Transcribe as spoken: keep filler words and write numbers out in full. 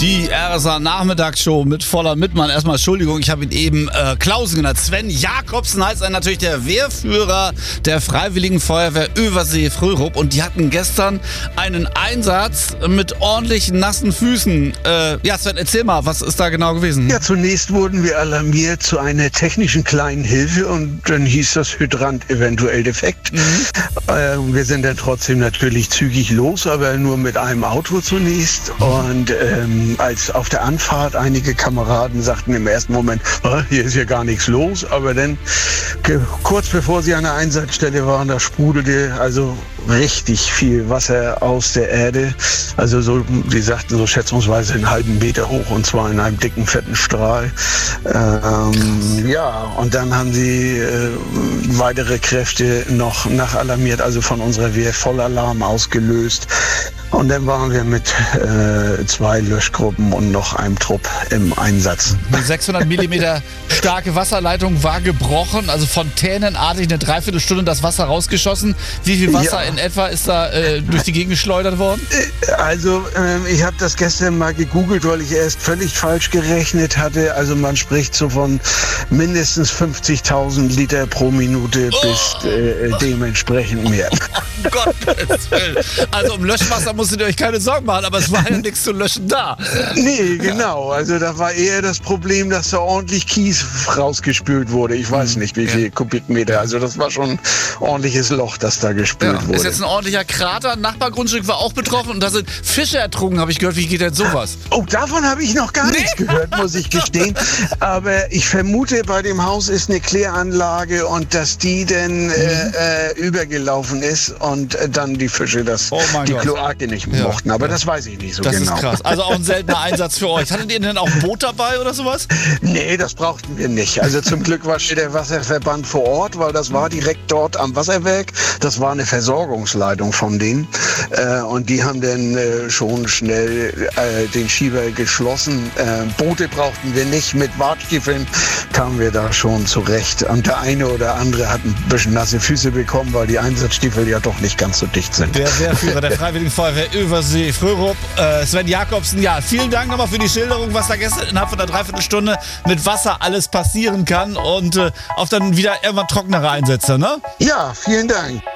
Die R S A-Nachmittagsshow mit Voller Mittmann. Erstmal Entschuldigung, ich habe ihn eben äh, Klausen genannt. Sven Jakobsen heißt er natürlich, der Wehrführer der Freiwilligen Feuerwehr Übersee-Fröhrup. Und die hatten gestern einen Einsatz mit ordentlich nassen Füßen. Äh, ja, Sven, erzähl mal, was ist da genau gewesen? Ja, zunächst wurden wir alarmiert zu einer technischen kleinen Hilfe und dann hieß das Hydrant eventuell defekt. Mhm. Äh, wir sind dann trotzdem natürlich zügig los, aber nur mit einem Auto zunächst. Und ähm, als auf der Anfahrt einige Kameraden sagten im ersten Moment, oh, hier ist ja gar nichts los, aber dann kurz bevor sie an der Einsatzstelle waren, da sprudelte also richtig viel Wasser aus der Erde. Also so, sie sagten so schätzungsweise einen halben Meter hoch und zwar in einem dicken, fetten Strahl. Ähm, ja, und dann haben sie äh, weitere Kräfte noch nachalarmiert, also von unserer Wehr Vollalarm ausgelöst. Und dann waren wir mit äh, zwei Löschgruppen und noch einem Trupp im Einsatz. Eine sechshundert Millimeter starke Wasserleitung war gebrochen, also fontänenartig eine Dreiviertelstunde das Wasser rausgeschossen. Wie viel Wasser ja. in etwa ist da äh, durch die Gegend geschleudert worden? Also äh, ich habe das gestern mal gegoogelt, weil ich erst völlig falsch gerechnet hatte. Also man spricht so von mindestens fünfzigtausend Liter pro Minute oh. bis äh, dementsprechend mehr. Oh Gottes Willen. Also um Löschwasser musstet ihr euch keine Sorgen machen, aber es war ja nichts zu löschen da. Nee, genau. Also da war eher das Problem, dass da ordentlich Kies rausgespült wurde. Ich weiß nicht, wie viel ja. Kubikmeter. Also das war schon ein ordentliches Loch, das da gespült ja, wurde. Ist jetzt ein ordentlicher Krater. Ein Nachbargrundstück war auch betroffen und da sind Fische ertrunken, habe ich gehört. Wie geht denn sowas? Oh, davon habe ich noch gar nee. nichts gehört, muss ich gestehen. Aber ich vermute, bei dem Haus ist eine Kläranlage und dass die dann mhm. äh, übergelaufen ist und äh, dann die Fische das oh die Gott. Kloake nicht ja. mochten. Aber ja. das weiß ich nicht so das genau. Das ist krass. Also auch ein seltener Einsatz für euch. Hattet ihr denn auch ein Boot dabei oder sowas? Nee, das brauchten wir nicht. Also zum Glück war der Wasserverband vor Ort, weil das war direkt dort am Wasserwerk. Das war eine Versorgungsleitung von denen. Äh, und die haben dann äh, schon schnell äh, den Schieber geschlossen. Äh, Boote brauchten wir nicht. Mit Wartstiefeln kamen wir da schon zurecht. Und der eine oder andere hat ein bisschen nasse Füße bekommen, weil die Einsatzstiefel ja doch nicht ganz so dicht sind. Der Wehrführer der Freiwilligen Feuerwehr Übersee-Fröhrup, äh, Sven Jakobsen. Ja, vielen Dank nochmal für die Schilderung, was da gestern innerhalb von einer Dreiviertelstunde mit Wasser alles passieren kann und äh, auf dann wieder irgendwann trockenere Einsätze, ne? Ja, vielen Dank.